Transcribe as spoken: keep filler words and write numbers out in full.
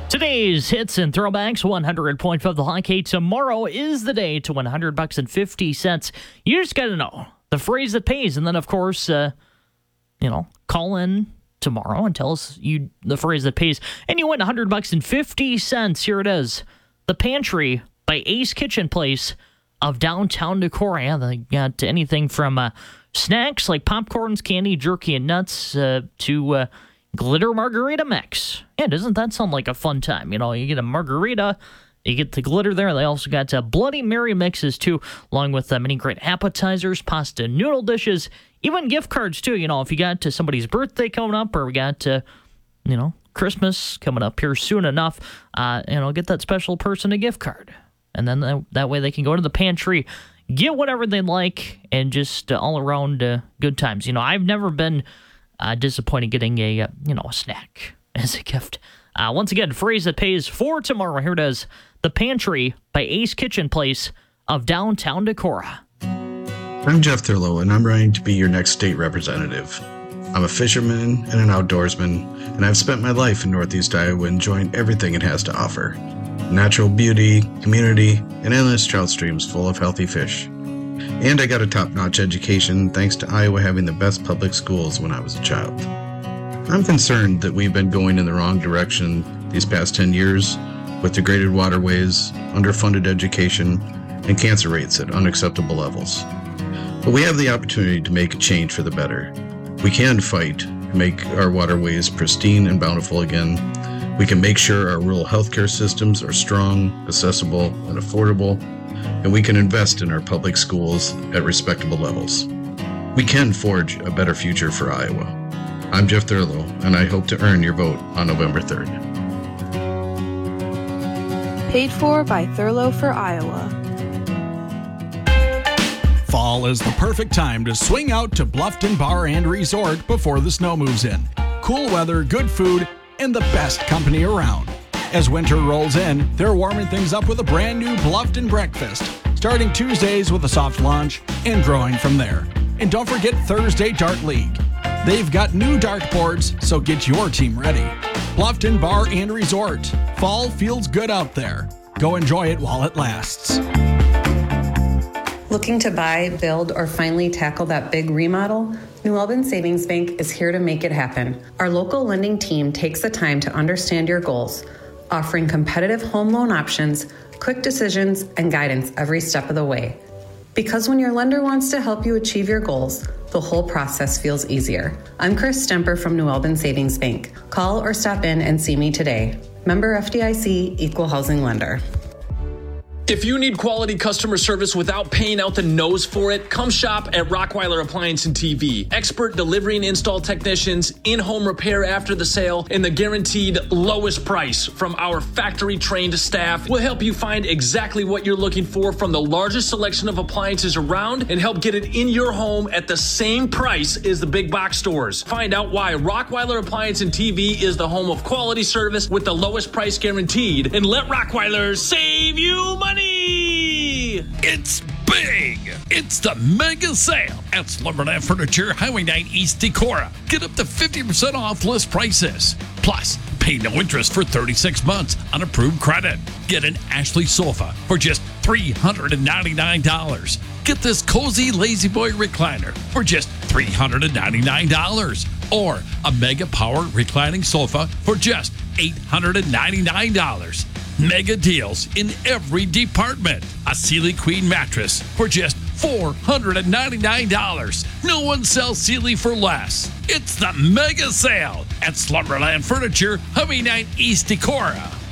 Today's hits and throwbacks, one hundred point five The Hawk. Hey, tomorrow is the day to win one hundred bucks and fifty cents. You just got to know the phrase that pays. And then, of course, uh, you know, call in tomorrow and tell us you the phrase that pays. And you win one hundred bucks and fifty cents. Here it is. The Pantry by Ace Kitchen Place of downtown Decorah. Yeah, they got anything from uh, snacks like popcorns, candy, jerky, and nuts uh, to... Uh, Glitter margarita mix. Yeah, doesn't that sound like a fun time? You know, you get a margarita, you get the glitter there. They also got uh, Bloody Mary mixes, too, along with uh, many great appetizers, pasta noodle dishes, even gift cards, too. You know, if you got to somebody's birthday coming up or we got, uh, you know, Christmas coming up here soon enough, uh, you know, get that special person a gift card. And then that, that way they can go to the pantry, get whatever they like, and just uh, all around uh, good times. You know, I've never been... Uh, disappointed getting a, uh, you know, a snack as a gift. Uh, once again, phrase that pays for tomorrow. Here it is. The Pantry by Ace Kitchen Place of downtown Decorah. I'm Jeff Thurlow, and I'm running to be your next state representative. I'm a fisherman and an outdoorsman, and I've spent my life in Northeast Iowa enjoying everything it has to offer. Natural beauty, community, and endless trout streams full of healthy fish. And I got a top-notch education thanks to Iowa having the best public schools when I was a child. I'm concerned that we've been going in the wrong direction these past ten years with degraded waterways, underfunded education, and cancer rates at unacceptable levels. But we have the opportunity to make a change for the better. We can fight to make our waterways pristine and bountiful again. We can make sure our rural healthcare systems are strong, accessible, and affordable. And we can invest in our public schools at respectable levels. We can forge a better future for Iowa. I'm Jeff Thurlow, and I hope to earn your vote on November third. Paid for by Thurlow for Iowa. Fall is the perfect time to swing out to Bluffton Bar and Resort before the snow moves in. Cool weather, good food, and the best company around. As winter rolls in, they're warming things up with a brand new Bluffton breakfast, starting Tuesdays with a soft lunch and growing from there. And don't forget Thursday Dart League. They've got new dartboards, so get your team ready. Bluffton Bar and Resort. Fall feels good out there. Go enjoy it while it lasts. Looking to buy, build, or finally tackle that big remodel? New Albin Savings Bank is here to make it happen. Our local lending team takes the time to understand your goals, offering competitive home loan options, quick decisions, and guidance every step of the way. Because when your lender wants to help you achieve your goals, the whole process feels easier. I'm Chris Stemper from New Albin Savings Bank. Call or stop in and see me today. Member F D I C, Equal Housing Lender. If you need quality customer service without paying out the nose for it, come shop at Rockweiler Appliance and T V. Expert delivery and install technicians, in-home repair after the sale, and the guaranteed lowest price from our factory-trained staff will help you find exactly what you're looking for from the largest selection of appliances around and help get it in your home at the same price as the big box stores. Find out why Rockweiler Appliance and T V is the home of quality service with the lowest price guaranteed, and let Rockweiler save you money. It's big. It's the mega sale at Slumberland Furniture, Highway nine East Decorah. Get up to fifty percent off list prices. Plus, pay no interest for thirty-six months on approved credit. Get an Ashley sofa for just three hundred ninety-nine dollars. Get this cozy Lazy Boy recliner for just three hundred ninety-nine dollars. Or a Mega Power reclining sofa for just eight hundred ninety-nine dollars. Mega deals in every department. A Sealy Queen mattress for just four hundred ninety-nine dollars. No one sells Sealy for less. It's the mega sale at Slumberland Furniture, Highway nine East Decorah.